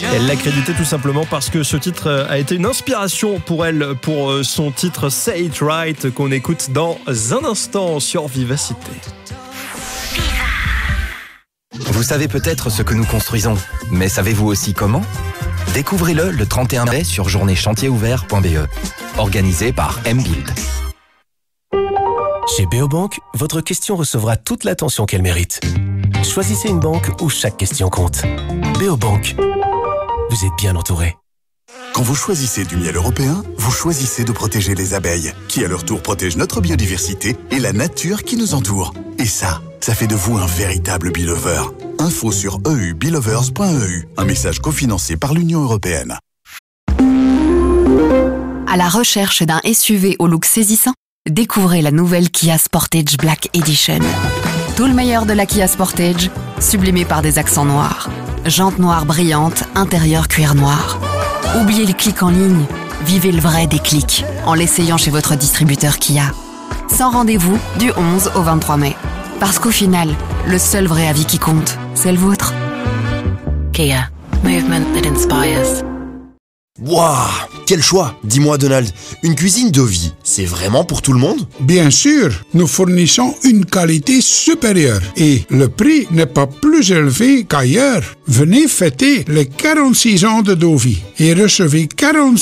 Elle l'a crédité tout simplement parce que ce titre a été une inspiration pour elle, pour son titre Say It Right, qu'on écoute dans un instant sur Vivacité. Vous savez peut-être ce que nous construisons, mais savez-vous aussi comment ? Découvrez-le le 31 mai sur journée-chantier-ouvert.be, organisé par M-Build. Chez Beobank, votre question recevra toute l'attention qu'elle mérite. Choisissez une banque où chaque question compte. Beobank, vous êtes bien entouré. Quand vous choisissez du miel européen, vous choisissez de protéger les abeilles, qui à leur tour protègent notre biodiversité et la nature qui nous entoure. Et ça fait de vous un véritable Belover. Info sur eubelovers.eu. Un message cofinancé par l'Union européenne. À la recherche d'un SUV au look saisissant, découvrez la nouvelle Kia Sportage Black Edition. Tout le meilleur de la Kia Sportage, sublimé par des accents noirs. Jantes noires brillantes, intérieur cuir noir. Oubliez le clic en ligne, vivez le vrai déclic en l'essayant chez votre distributeur Kia. Sans rendez-vous du 11 au 23 mai. Parce qu'au final, le seul vrai avis qui compte, c'est le vôtre. Kia, movement that inspires. Waouh, quel choix! Dis-moi Donald, une cuisine de vie, c'est vraiment pour tout le monde? Bien sûr, nous fournissons une qualité supérieure et le prix n'est pas plus élevé qu'ailleurs. Venez fêter les 46 ans de Dovi et recevez 46